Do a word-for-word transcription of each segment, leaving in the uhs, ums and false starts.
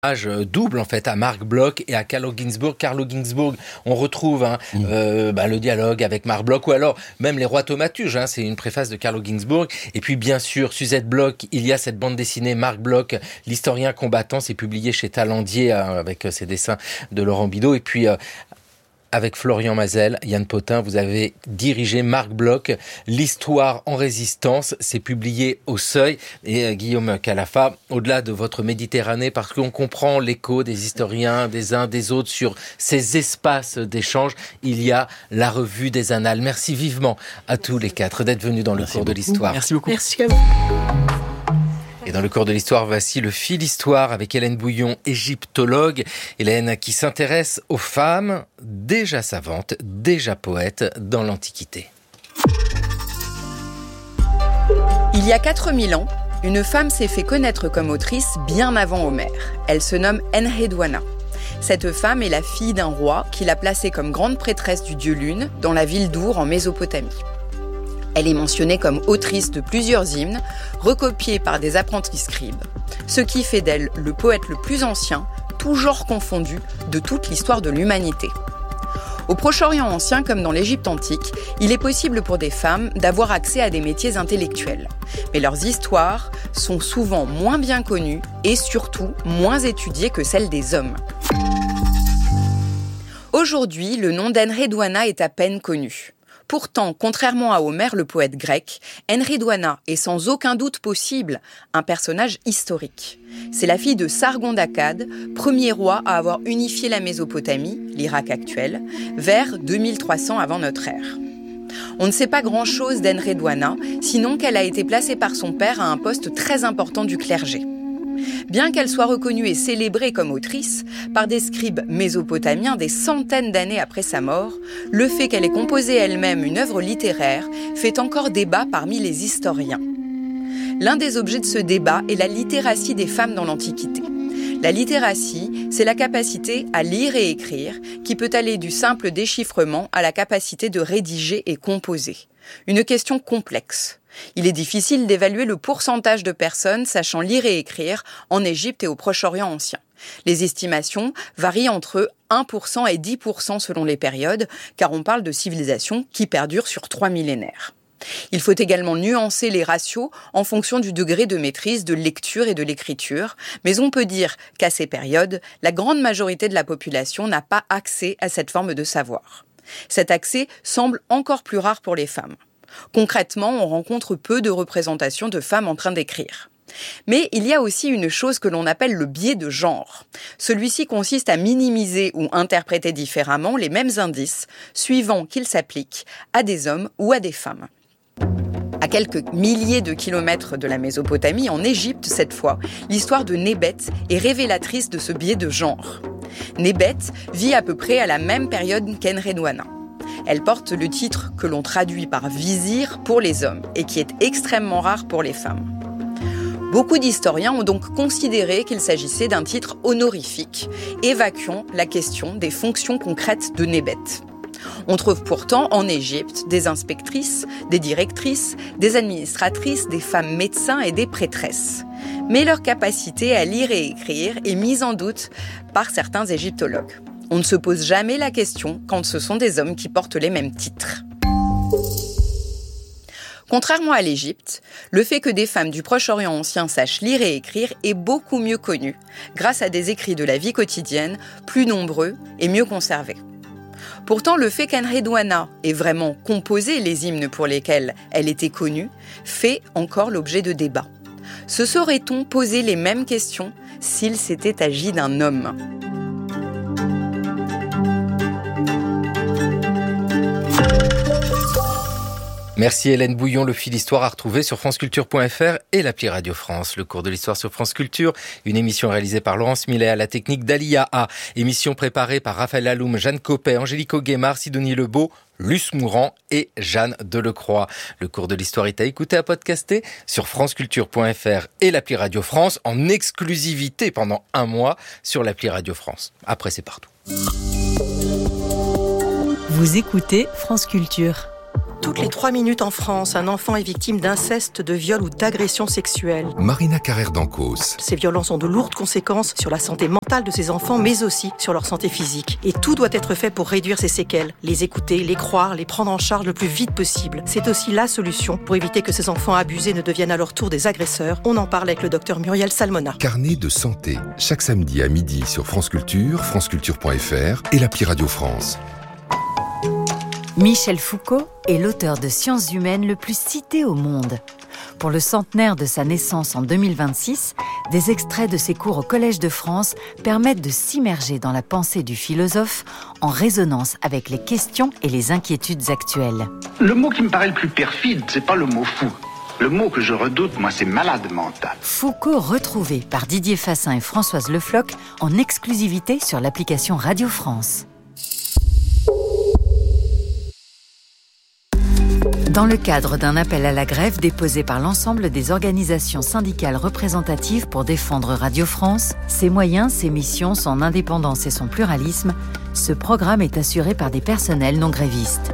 double en fait à Marc Bloch et à Carlo Ginzburg. Carlo Ginzburg, on retrouve hein, mmh. euh, bah, le dialogue avec Marc Bloch ou alors même les Rois thaumaturges, hein, c'est une préface de Carlo Ginzburg. Et puis bien sûr, Suzette Bloch, il y a cette bande dessinée Marc Bloch, l'historien combattant, c'est publié chez Talandier hein, avec ses dessins de Laurent Bidot. Et puis euh, avec Florian Mazel, Yann Potin, vous avez dirigé Marc Bloch, l'histoire en résistance, c'est publié au Seuil. Et euh, Guillaume Calafa, au-delà de votre Méditerranée, parce qu'on comprend l'écho des historiens, des uns, des autres, sur ces espaces d'échange, il y a la revue des Annales. Merci vivement à tous les quatre d'être venus dans le Merci cours beaucoup. de l'histoire. Merci beaucoup. Merci à vous. Et dans le cours de l'histoire, voici le fil histoire avec Hélène Bouillon, égyptologue. Hélène qui s'intéresse aux femmes déjà savantes, déjà poètes dans l'Antiquité. Il y a quatre mille ans, une femme s'est fait connaître comme autrice bien avant Homère. Elle se nomme Enhédouana. Cette femme est la fille d'un roi qui l'a placée comme grande prêtresse du dieu Lune dans la ville d'Our en Mésopotamie. Elle est mentionnée comme autrice de plusieurs hymnes, recopiés par des apprentis scribes, ce qui fait d'elle le poète le plus ancien, tout genre confondu, de toute l'histoire de l'humanité. Au Proche-Orient ancien comme dans l'Égypte antique, il est possible pour des femmes d'avoir accès à des métiers intellectuels. Mais leurs histoires sont souvent moins bien connues et surtout moins étudiées que celles des hommes. Aujourd'hui, le nom d'Enhédouana est à peine connu. Pourtant, contrairement à Homère, le poète grec, Enhédouana est sans aucun doute possible un personnage historique. C'est la fille de Sargon d'Akkad, premier roi à avoir unifié la Mésopotamie, l'Irak actuel, vers deux mille trois cents avant notre ère. On ne sait pas grand-chose d'Enhédouana, sinon qu'elle a été placée par son père à un poste très important du clergé. Bien qu'elle soit reconnue et célébrée comme autrice par des scribes mésopotamiens des centaines d'années après sa mort, le fait qu'elle ait composé elle-même une œuvre littéraire fait encore débat parmi les historiens. L'un des objets de ce débat est la littératie des femmes dans l'Antiquité. La littératie, c'est la capacité à lire et écrire, qui peut aller du simple déchiffrement à la capacité de rédiger et composer. Une question complexe. Il est difficile d'évaluer le pourcentage de personnes sachant lire et écrire en Égypte et au Proche-Orient ancien. Les estimations varient entre un pour cent et dix pour cent selon les périodes, car on parle de civilisations qui perdurent sur trois millénaires. Il faut également nuancer les ratios en fonction du degré de maîtrise de lecture et de l'écriture, mais on peut dire qu'à ces périodes, la grande majorité de la population n'a pas accès à cette forme de savoir. Cet accès semble encore plus rare pour les femmes. Concrètement, on rencontre peu de représentations de femmes en train d'écrire. Mais il y a aussi une chose que l'on appelle le biais de genre. Celui-ci consiste à minimiser ou interpréter différemment les mêmes indices, suivant qu'ils s'appliquent à des hommes ou à des femmes. À quelques milliers de kilomètres de la Mésopotamie, en Égypte cette fois, l'histoire de Nébet est révélatrice de ce biais de genre. Nébet vit à peu près à la même période qu'Enhédouana. Elle porte le titre que l'on traduit par vizir pour les hommes et qui est extrêmement rare pour les femmes. Beaucoup d'historiens ont donc considéré qu'il s'agissait d'un titre honorifique, évacuant la question des fonctions concrètes de Nébet. On trouve pourtant en Égypte des inspectrices, des directrices, des administratrices, des femmes médecins et des prêtresses. Mais leur capacité à lire et écrire est mise en doute par certains égyptologues. On ne se pose jamais la question quand ce sont des hommes qui portent les mêmes titres. Contrairement à l'Égypte, le fait que des femmes du Proche-Orient ancien sachent lire et écrire est beaucoup mieux connu, grâce à des écrits de la vie quotidienne plus nombreux et mieux conservés. Pourtant, le fait qu'Enhédouana ait vraiment composé les hymnes pour lesquels elle était connue fait encore l'objet de débats. Se saurait-on poser les mêmes questions s'il s'était agi d'un homme ? Merci Hélène Bouillon, le fil histoire à retrouver sur franceculture point f r et l'appli Radio France. Le cours de l'histoire sur France Culture, une émission réalisée par Laurence Millet à la technique d'Alia A. Émission préparée par Raphaël Alloum, Jeanne Copet, Angélique Auguemard, Sidonie Lebeau, Luce Mourant et Jeanne Delecroix. Le cours de l'histoire est à écouter, à podcaster sur franceculture point f r et l'appli Radio France en exclusivité pendant un mois sur l'appli Radio France. Après, c'est partout. Vous écoutez France Culture. Toutes les trois minutes en France, un enfant est victime d'inceste, de viol ou d'agression sexuelle. Marina Carrère d'Ancos. Ces violences ont de lourdes conséquences sur la santé mentale de ces enfants, mais aussi sur leur santé physique. Et tout doit être fait pour réduire ces séquelles. Les écouter, les croire, les prendre en charge le plus vite possible. C'est aussi la solution pour éviter que ces enfants abusés ne deviennent à leur tour des agresseurs. On en parle avec le docteur Muriel Salmona. Carnet de santé, chaque samedi à midi sur France Culture, franceculture point f r et l'appli Radio France. Michel Foucault est l'auteur de sciences humaines le plus cité au monde. Pour le centenaire de sa naissance en deux mille vingt-six, des extraits de ses cours au Collège de France permettent de s'immerger dans la pensée du philosophe en résonance avec les questions et les inquiétudes actuelles. Le mot qui me paraît le plus perfide, c'est pas le mot fou. Le mot que je redoute, moi, c'est malade mental. Foucault retrouvé par Didier Fassin et Françoise Le Floch en exclusivité sur l'application Radio France. Dans le cadre d'un appel à la grève déposé par l'ensemble des organisations syndicales représentatives pour défendre Radio France, ses moyens, ses missions, son indépendance et son pluralisme, ce programme est assuré par des personnels non grévistes.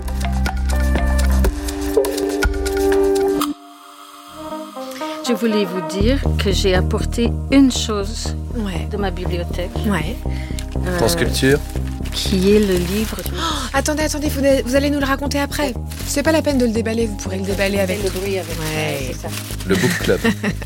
Je voulais vous dire que j'ai apporté une chose ouais. de ma bibliothèque. Ouais. Euh, France Culture. Qui est le livre... De... Oh, attendez, attendez, vous, vous allez nous le raconter après. C'est pas la peine de le déballer, vous pourrez le déballer avec... Le bruit avec... Ouais. C'est ça. Le Book Club.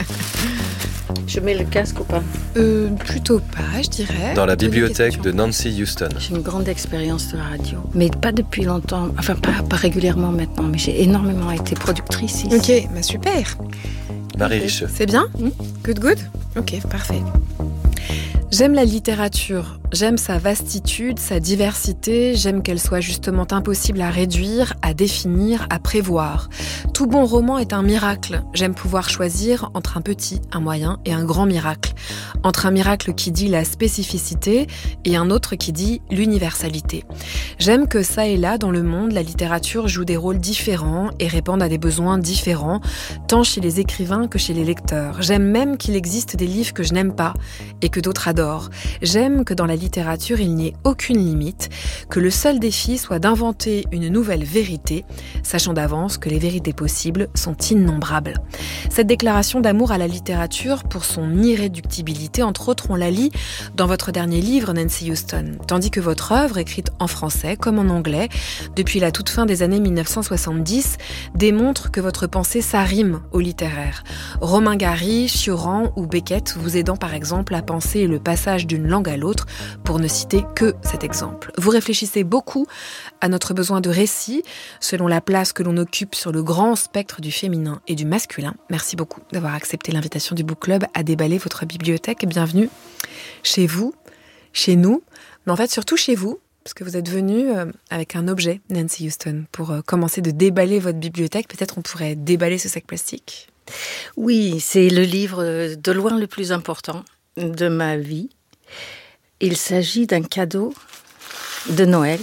Je mets le casque ou pas? Euh, plutôt pas, je dirais. Dans la bibliothèque de Nancy Houston. J'ai une grande expérience de radio, mais pas depuis longtemps, enfin pas, pas régulièrement maintenant, mais j'ai énormément été productrice ici. Ok, bah super. Marie Richeux. C'est bien? Good, good? Ok, parfait. J'aime la littérature, j'aime sa vastitude, sa diversité, j'aime qu'elle soit justement impossible à réduire, à définir, à prévoir. Tout bon roman est un miracle. J'aime pouvoir choisir entre un petit, un moyen et un grand miracle. Entre un miracle qui dit la spécificité et un autre qui dit l'universalité. J'aime que ça et là, dans le monde, la littérature joue des rôles différents et répond à des besoins différents, tant chez les écrivains que chez les lecteurs. J'aime même qu'il existe des livres que je n'aime pas et que d'autres adorent. J'aime que dans la littérature, il n'y ait aucune limite, que le seul défi soit d'inventer une nouvelle vérité, sachant d'avance que les vérités possibles sont innombrables. Cette déclaration d'amour à la littérature, pour son irréductibilité, entre autres, on la lit dans votre dernier livre, Nancy Houston, tandis que votre œuvre, écrite en français comme en anglais, depuis la toute fin des années dix-neuf cent soixante-dix, démontre que votre pensée s'arrime au littéraire. Romain Gary, Cioran ou Beckett vous aidant par exemple à penser le passage d'une langue à l'autre, pour ne citer que cet exemple. Vous réfléchissez beaucoup à notre besoin de récit, selon la place que l'on occupe sur le grand spectre du féminin et du masculin. Merci beaucoup d'avoir accepté l'invitation du Book Club à déballer votre bibliothèque. Bienvenue chez vous, chez nous, mais en fait surtout chez vous, parce que vous êtes venu avec un objet, Nancy Houston, pour commencer de déballer votre bibliothèque. Peut-être on pourrait déballer ce sac plastique. Oui, c'est le livre de loin le plus important de ma vie. Il s'agit d'un cadeau de Noël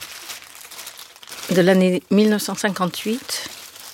de l'année dix-neuf cent cinquante-huit.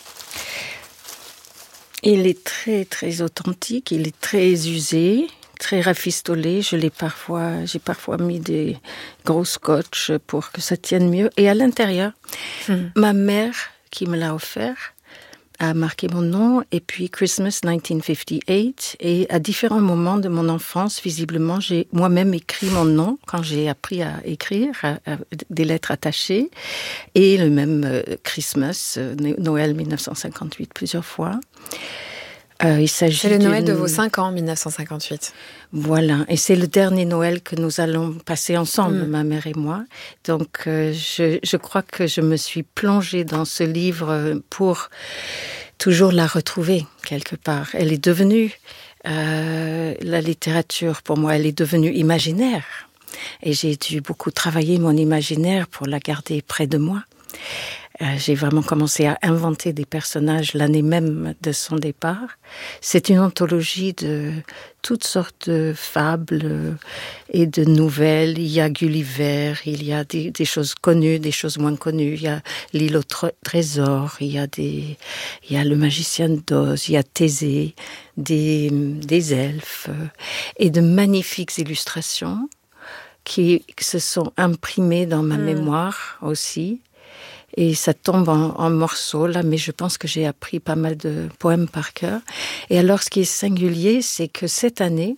Il est très très authentique, il est très usé, très rafistolé. Je l'ai parfois, j'ai parfois mis des gros scotch pour que ça tienne mieux. Et à l'intérieur, mmh. ma mère qui me l'a offert a marqué mon nom, et puis Christmas dix-neuf cent cinquante-huit, et à différents moments de mon enfance, visiblement, j'ai moi-même écrit mon nom quand j'ai appris à écrire, à, à, des lettres attachées, et le même euh, Christmas, euh, Noël dix-neuf cent cinquante-huit, plusieurs fois. Euh, il s'agit c'est le Noël d'une... de vos cinq ans, dix-neuf cent cinquante-huit. Voilà, et c'est le dernier Noël que nous allons passer ensemble, mmh. ma mère et moi. Donc, euh, je, je crois que je me suis plongée dans ce livre pour toujours la retrouver quelque part. Elle est devenue, euh, la littérature pour moi, elle est devenue imaginaire. Et j'ai dû beaucoup travailler mon imaginaire pour la garder près de moi. Euh, j'ai vraiment commencé à inventer des personnages l'année même de son départ. C'est une anthologie de toutes sortes de fables et de nouvelles. Il y a Gulliver, il y a des, des choses connues, des choses moins connues. Il y a l'île au trésor, il y a des, il y a le magicien d'Oz, il y a Thésée, des, des elfes et de magnifiques illustrations qui se sont imprimées dans ma mmh. mémoire aussi. Et ça tombe en, en morceaux, là, mais je pense que j'ai appris pas mal de poèmes par cœur. Et alors, ce qui est singulier, c'est que cette année,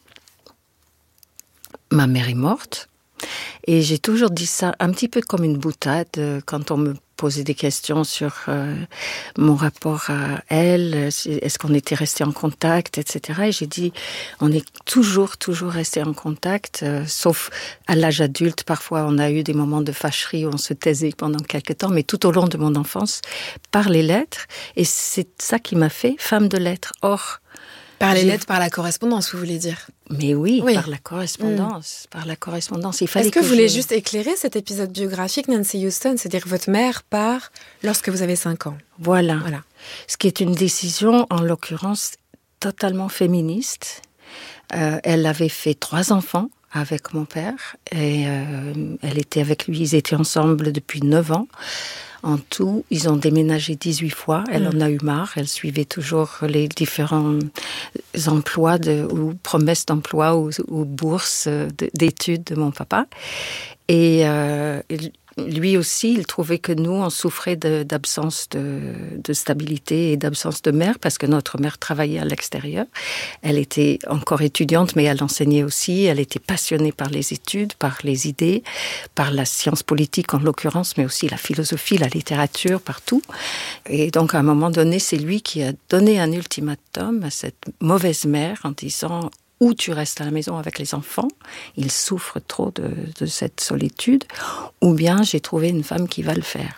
ma mère est morte. Et j'ai toujours dit ça un petit peu comme une boutade euh, quand on me posait des questions sur euh, mon rapport à elle, est-ce qu'on était resté en contact, et cetera. Et j'ai dit, on est toujours, toujours resté en contact, euh, sauf à l'âge adulte. Parfois, on a eu des moments de fâcherie où on se taisait pendant quelque temps, mais tout au long de mon enfance, par les lettres. Et c'est ça qui m'a fait femme de lettres. Or, par les j'ai... lettres, par la correspondance, vous voulez dire? Mais oui, oui, par la correspondance, mmh. par la correspondance. Il fallait Est-ce que, que vous voulez je... juste éclairer cet épisode biographique, Nancy Houston, c'est-à-dire que votre mère part lorsque vous avez cinq ans? Voilà. voilà. Ce qui est une décision, en l'occurrence, totalement féministe. Euh, elle avait fait trois enfants avec mon père et euh, elle était avec lui, ils étaient ensemble depuis neuf ans. En tout, ils ont déménagé dix-huit fois. Elle mmh. en a eu marre. Elle suivait toujours les différents emplois de, ou promesses d'emploi ou, ou bourses d'études de mon papa. Et euh, lui aussi, il trouvait que nous, on souffrait de, d'absence de, de stabilité et d'absence de mère parce que notre mère travaillait à l'extérieur. Elle était encore étudiante, mais elle enseignait aussi. Elle était passionnée par les études, par les idées, par la science politique en l'occurrence, mais aussi la philosophie, la littérature, partout. Et donc, à un moment donné, c'est lui qui a donné un ultimatum à cette mauvaise mère en disant... ou tu restes à la maison avec les enfants, ils souffrent trop de, de cette solitude, ou bien j'ai trouvé une femme qui va le faire.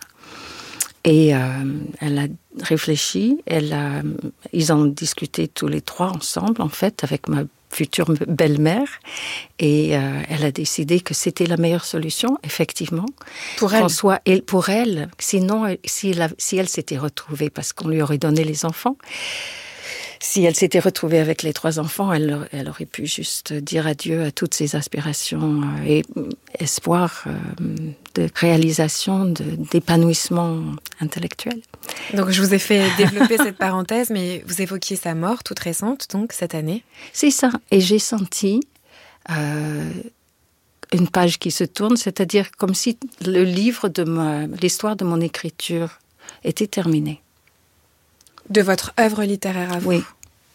Et euh, elle a réfléchi, elle a, ils ont discuté tous les trois ensemble, en fait, avec ma future belle-mère, et euh, elle a décidé que c'était la meilleure solution, effectivement. Pour elle François, et pour elle, sinon, si elle, si elle s'était retrouvée, parce qu'on lui aurait donné les enfants, si elle s'était retrouvée avec les trois enfants, elle, elle aurait pu juste dire adieu à toutes ses aspirations et espoirs de réalisation, de, d'épanouissement intellectuel. Donc je vous ai fait développer cette parenthèse, mais vous évoquiez sa mort toute récente, donc cette année. C'est ça, et j'ai senti euh, une page qui se tourne, c'est-à-dire comme si le livre de ma, l'histoire de mon écriture était terminé. De votre œuvre littéraire à vous. Oui.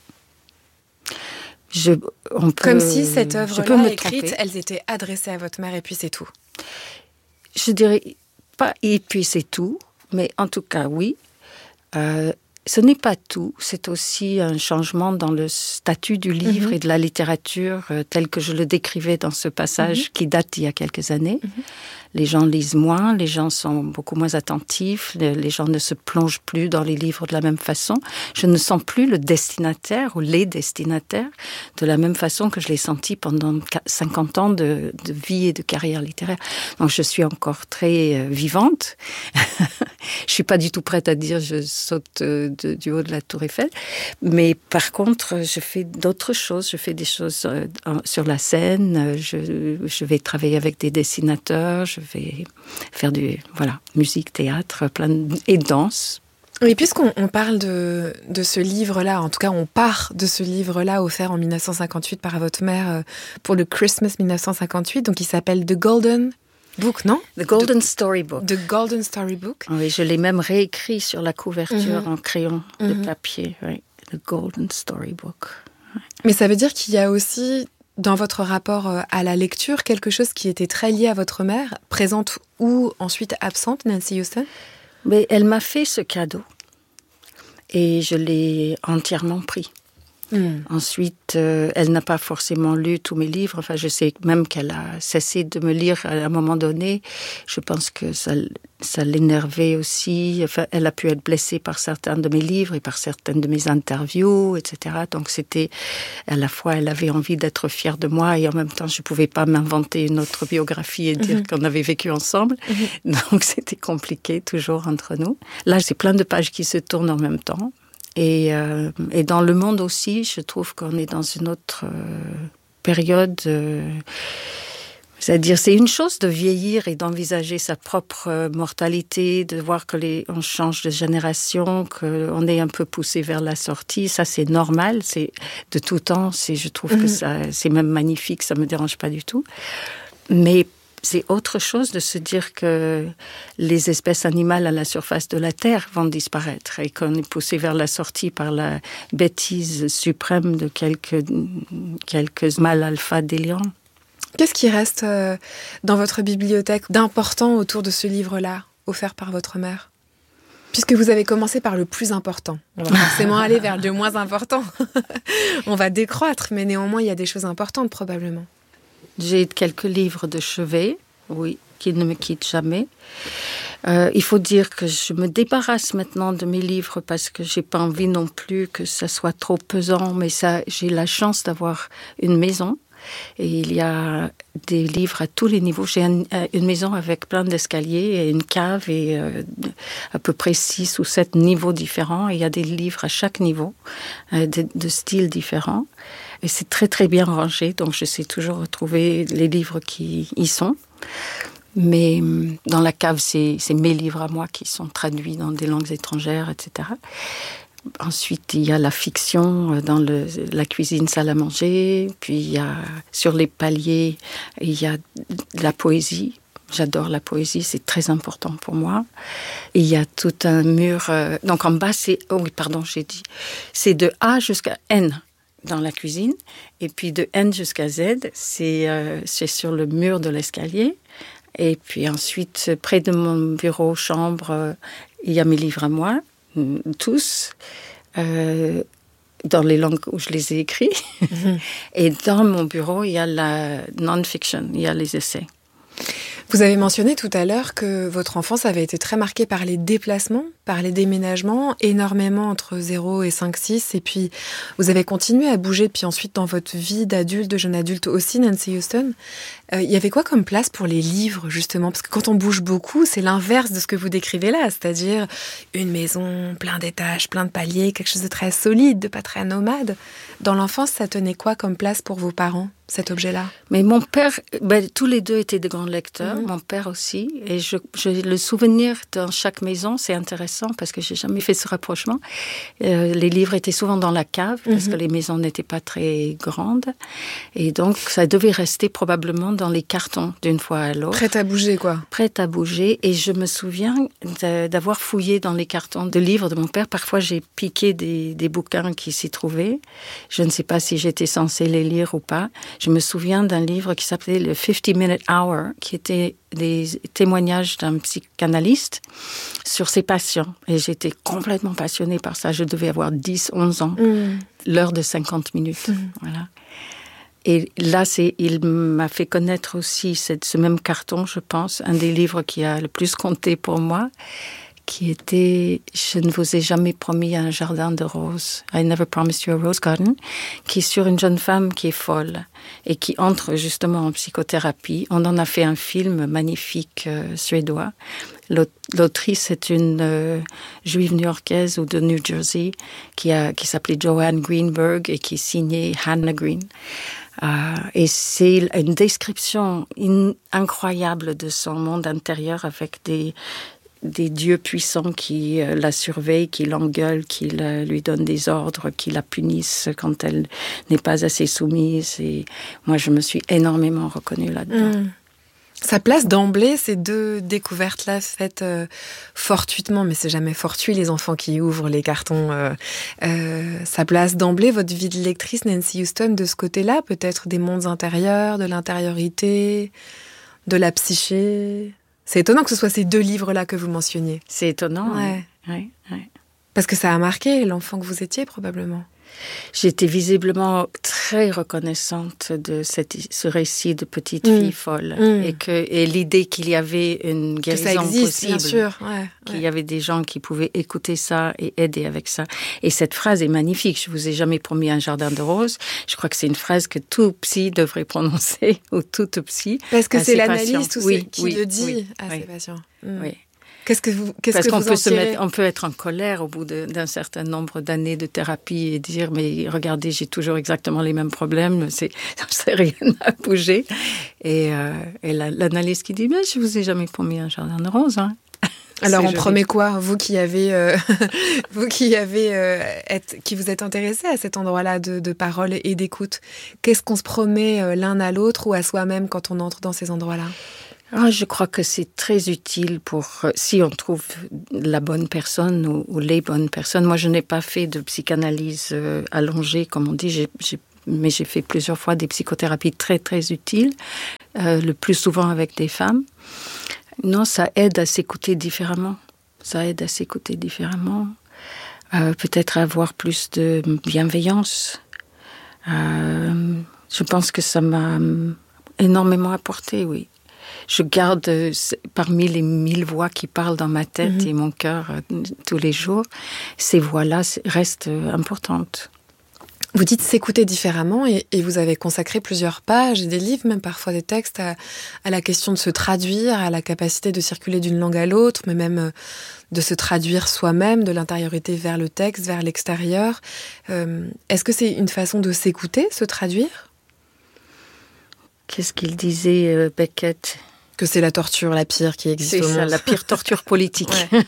Je, on peut, Comme si cette œuvre-là écrite, tromper. elles étaient adressées à votre mère et puis c'est tout. Je dirais pas et puis c'est tout, mais en tout cas oui. Euh, ce n'est pas tout, c'est aussi un changement dans le statut du livre mm-hmm. et de la littérature euh, tel que je le décrivais dans ce passage mm-hmm. qui date d'il y a quelques années. Mm-hmm. Les gens lisent moins, les gens sont beaucoup moins attentifs, les, les gens ne se plongent plus dans les livres de la même façon. Je ne sens plus le destinataire ou les destinataires de la même façon que je l'ai senti pendant cinquante ans de, de vie et de carrière littéraire. Donc je suis encore très euh, vivante. Je suis pas du tout prête à dire je saute euh, de, du haut de la Tour Eiffel, mais par contre je fais d'autres choses. Je fais des choses euh, sur la scène. Je, je vais travailler avec des dessinateurs. Je vais faire du voilà musique, théâtre, plein de, et danse. Oui, puisqu'on on parle de, de ce livre-là, en tout cas on part de ce livre-là offert en dix-neuf cent cinquante-huit par votre mère pour le Christmas dix-neuf cent cinquante-huit, donc il s'appelle The Golden Book, non? The Golden The, Storybook. The Golden Storybook. Oui, je l'ai même réécrit sur la couverture mm-hmm. en crayon mm-hmm. de papier. Oui. The Golden Storybook. Oui. Mais ça veut dire qu'il y a aussi dans votre rapport à la lecture quelque chose qui était très lié à votre mère, présente ou ensuite absente, Nancy Houston? Mais elle m'a fait ce cadeau et je l'ai entièrement pris. Mm. Ensuite, euh, elle n'a pas forcément lu tous mes livres. Enfin, je sais même qu'elle a cessé de me lire à un moment donné. Je pense que ça, ça l'énervait aussi. Enfin, elle a pu être blessée par certains de mes livres et par certaines de mes interviews, et cetera. Donc, c'était à la fois, elle avait envie d'être fière de moi et en même temps, je pouvais pas m'inventer une autre biographie et dire mm-hmm. qu'on avait vécu ensemble. Mm-hmm. Donc, c'était compliqué toujours entre nous. Là, c'est plein de pages qui se tournent en même temps. Et, euh, et dans le monde aussi, je trouve qu'on est dans une autre euh, période. Euh, c'est-à-dire, c'est une chose de vieillir et d'envisager sa propre euh, mortalité, de voir que les, on change de génération, qu'on est un peu poussé vers la sortie. Ça, c'est normal. C'est de tout temps. C'est, je trouve mm-hmm. que ça, c'est même magnifique. Ça me dérange pas du tout. Mais c'est autre chose de se dire que les espèces animales à la surface de la Terre vont disparaître et qu'on est poussé vers la sortie par la bêtise suprême de quelques, quelques mâles alpha des lions. Qu'est-ce qui reste euh, dans votre bibliothèque d'important autour de ce livre-là, offert par votre mère ? Puisque vous avez commencé par le plus important, on va forcément aller vers le moins important. On va décroître, mais néanmoins, il y a des choses importantes probablement. J'ai quelques livres de chevet, oui, qui ne me quittent jamais. Euh, il faut dire que je me débarrasse maintenant de mes livres parce que j'ai pas envie non plus que ça soit trop pesant, mais ça, j'ai la chance d'avoir une maison. Et il y a des livres à tous les niveaux. J'ai un, une maison avec plein d'escaliers et une cave et euh, à peu près six ou sept niveaux différents. Et il y a des livres à chaque niveau, euh, de, de styles différents. Et c'est très très bien rangé, donc je sais toujours retrouver les livres qui y sont. Mais dans la cave, c'est, c'est mes livres à moi qui sont traduits dans des langues étrangères, et cetera. Ensuite, il y a la fiction dans le, la cuisine salle à manger. Puis, il y a, sur les paliers, il y a de la poésie. J'adore la poésie, c'est très important pour moi. Il y a tout un mur... Euh, donc, en bas, c'est... Oh oui, pardon, j'ai dit. C'est de A jusqu'à N dans la cuisine. Et puis, de N jusqu'à Z, c'est, euh, c'est sur le mur de l'escalier. Et puis ensuite, près de mon bureau, chambre, euh, il y a mes livres à moi. Tous, euh, dans les langues où je les ai écrits. Mm-hmm. Et dans mon bureau, il y a la non-fiction, il y a les essais. Vous avez mentionné tout à l'heure que votre enfance avait été très marquée par les déplacements, par les déménagements, énormément entre zéro et cinq six. Et puis, vous avez continué à bouger, puis ensuite dans votre vie d'adulte, de jeune adulte aussi, Nancy Houston. Il euh, y avait quoi comme place pour les livres, justement ? Parce que quand on bouge beaucoup, c'est l'inverse de ce que vous décrivez là, c'est-à-dire une maison, plein d'étages, plein de paliers, quelque chose de très solide, de pas très nomade. Dans l'enfance, ça tenait quoi comme place pour vos parents, cet objet-là ? Mais mon père, ben, tous les deux étaient de grands lecteurs, mmh. Mon père aussi. Et je, je, le souvenir dans chaque maison, c'est intéressant parce que j'ai jamais fait ce rapprochement. Euh, les livres étaient souvent dans la cave parce mmh. que les maisons n'étaient pas très grandes. Et donc, ça devait rester probablement dans les cartons d'une fois à l'autre. Prête à bouger, quoi. Prête à bouger. Et je me souviens de, d'avoir fouillé dans les cartons de livres de mon père. Parfois, j'ai piqué des, des bouquins qui s'y trouvaient. Je ne sais pas si j'étais censée les lire ou pas. Je me souviens d'un livre qui s'appelait le fifty minute hour, qui était des témoignages d'un psychanalyste sur ses patients. Et j'étais complètement passionnée par ça. Je devais avoir dix, onze ans. Mmh. L'heure de cinquante minutes. Mmh. Voilà. Et là, c'est, il m'a fait connaître aussi cette, ce même carton, je pense, un des livres qui a le plus compté pour moi, qui était « Je ne vous ai jamais promis un jardin de roses »,« I never promised you a rose garden », qui est sur une jeune femme qui est folle et qui entre justement en psychothérapie. On en a fait un film magnifique euh, suédois. L'autrice est une euh, juive new-yorkaise ou de New Jersey qui, a, qui s'appelait Joanne Greenberg et qui signait Hannah Green. Euh, et c'est une description in- incroyable de son monde intérieur avec des... des dieux puissants qui euh, la surveillent, qui l'engueulent, qui la, lui donnent des ordres, qui la punissent quand elle n'est pas assez soumise. Et moi, je me suis énormément reconnue là-dedans. Mmh. Ça place d'emblée ces deux découvertes-là faites euh, fortuitement, mais c'est jamais fortuit les enfants qui ouvrent les cartons. Euh, euh, ça place d'emblée votre vie de lectrice, Nancy Houston, de ce côté-là, peut-être des mondes intérieurs, de l'intériorité, de la psyché. C'est étonnant que ce soit ces deux livres-là que vous mentionniez. C'est étonnant, ouais. Oui, oui. Parce que ça a marqué l'enfant que vous étiez, probablement. J'étais visiblement très reconnaissante de cette, ce récit de petite mmh. fille folle. Mmh. Et, que, et l'idée qu'il y avait une guérison que ça existe, possible. Bien sûr. Ouais, qu'il ouais. y avait des gens qui pouvaient écouter ça et aider avec ça. Et cette phrase est magnifique. Je vous ai jamais promis un jardin de roses. Je crois que c'est une phrase que tout psy devrait prononcer, ou toute psy. Parce que c'est l'analyste oui, qui oui, le dit oui, à oui, ses patients. Mmh. Oui. Qu'est-ce que vous, qu'est-ce Parce que qu'on vous peut en se tirez ? mettre, on peut être en colère au bout de, d'un certain nombre d'années de thérapie et dire mais regardez, j'ai toujours exactement les mêmes problèmes, c'est, c'est rien à bouger. Et, euh, et la, l'analyste qui dit mais je vous ai jamais promis un jardin de roses. Hein. Alors, on promet quoi ? Vous qui avez, euh, vous qui avez, euh, être, qui vous êtes intéressé à cet endroit-là de, de parole et d'écoute, qu'est-ce qu'on se promet l'un à l'autre ou à soi-même quand on entre dans ces endroits-là ? Ah, je crois que c'est très utile pour, si on trouve la bonne personne ou, ou les bonnes personnes. Moi, je n'ai pas fait de psychanalyse euh, allongée, comme on dit, j'ai, j'ai, mais j'ai fait plusieurs fois des psychothérapies très, très utiles, euh, le plus souvent avec des femmes. Non, ça aide à s'écouter différemment. Ça aide à s'écouter différemment. Euh, peut-être avoir plus de bienveillance. Euh, je pense que ça m'a énormément apporté, oui. Je garde euh, parmi les mille voix qui parlent dans ma tête mmh. et mon cœur euh, tous les jours, ces voix-là restent euh, importantes. Vous dites s'écouter différemment et, et vous avez consacré plusieurs pages et des livres, même parfois des textes, à, à la question de se traduire, à la capacité de circuler d'une langue à l'autre, mais même euh, de se traduire soi-même, de l'intériorité vers le texte, vers l'extérieur. Euh, est-ce que c'est une façon de s'écouter, se traduire ? Qu'est-ce qu'il disait, euh, Beckett ? Que c'est la torture la pire qui existe c'est au monde. C'est ça, la pire torture politique.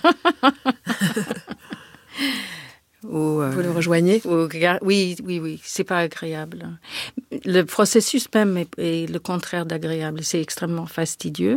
Ou, euh, Vous le rejoignez ? ou, Oui, oui, oui, c'est pas agréable. Le processus même est, est le contraire d'agréable. C'est extrêmement fastidieux.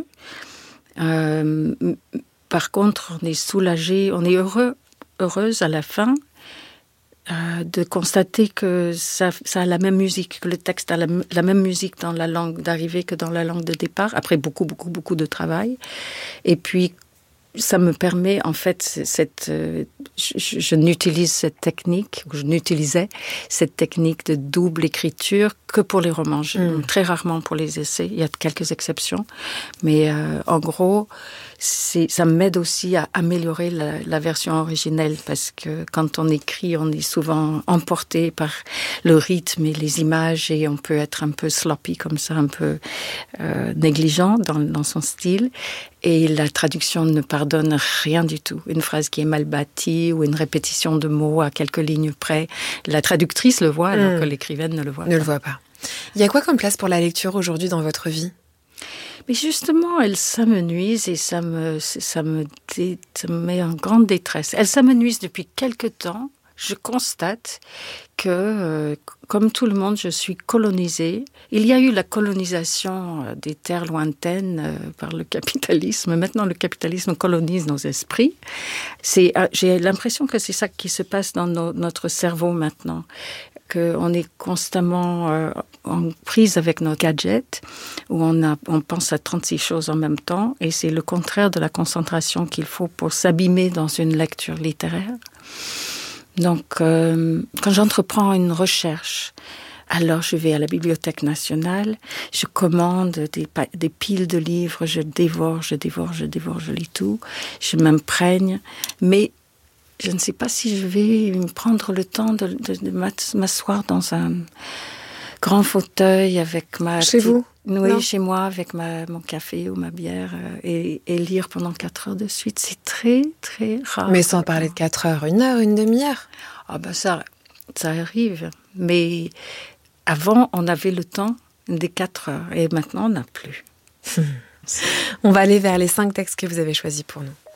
Euh, par contre, on est soulagé, on est heureux, heureuse à la fin euh, de constater que ça, ça a la même musique, que le texte a la, la même musique dans la langue d'arrivée que dans la langue de départ, après beaucoup, beaucoup, beaucoup de travail. Et puis, ça me permet, en fait, cette, euh, je, je n'utilise cette technique, ou je n'utilisais cette technique de double écriture que pour les romans, je, mm. très rarement pour les essais, il y a quelques exceptions, mais euh, en gros, c'est, ça m'aide aussi à améliorer la, la version originelle, parce que quand on écrit, on est souvent emporté par le rythme et les images, et on peut être un peu sloppy comme ça, un peu euh, négligent dans, dans son style. Et la traduction ne pardonne rien du tout. Une phrase qui est mal bâtie ou une répétition de mots à quelques lignes près, la traductrice le voit alors mmh. que l'écrivaine ne le voit ne pas. Ne le voit pas. Il y a quoi comme place pour la lecture aujourd'hui dans votre vie ? Mais justement, elle s'amenuise et ça me, ça me, dé, ça me met en grande détresse. Elle s'amenuise depuis quelque temps. Je constate que, euh, comme tout le monde, je suis colonisée. Il y a eu la colonisation euh, des terres lointaines euh, par le capitalisme. Maintenant, le capitalisme colonise nos esprits. C'est, euh, j'ai l'impression que c'est ça qui se passe dans nos, notre cerveau maintenant, qu'on est constamment euh, en prise avec nos gadgets, où on, a, on pense à trente-six choses en même temps, et c'est le contraire de la concentration qu'il faut pour s'abîmer dans une lecture littéraire. Donc, euh, quand j'entreprends une recherche, alors je vais à la Bibliothèque nationale, je commande des, des piles de livres, je dévore, je dévore, je dévore, je lis tout, je m'imprègne, mais je ne sais pas si je vais me prendre le temps de, de, de m'asseoir dans un grand fauteuil avec ma... Chez petite, vous ? Oui, non. Chez moi, avec ma, mon café ou ma bière, euh, et, et lire pendant quatre heures de suite. C'est très, très rare. Mais sans parler de quatre heures, une heure, une demi-heure ? Ah ben ça, ça arrive. Mais avant, on avait le temps des quatre heures, et maintenant, on n'a plus. On va aller vers les cinq textes que vous avez choisis pour nous.